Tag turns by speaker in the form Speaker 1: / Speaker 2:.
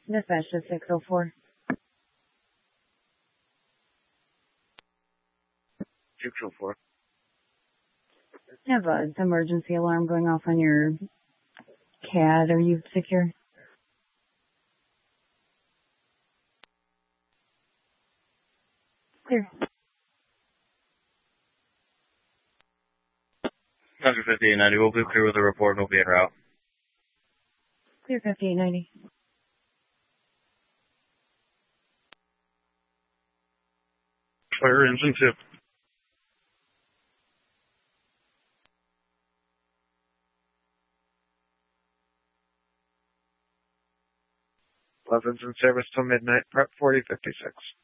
Speaker 1: Dispatch to 604.
Speaker 2: 604.
Speaker 1: I have an emergency alarm going off on your CAD. Are you secure? Clear.
Speaker 2: Dr. 5890, we'll be clear with the report and we'll be en route.
Speaker 1: Clear 5890.
Speaker 2: Clear engine 2. Engine service till midnight, prep 4056.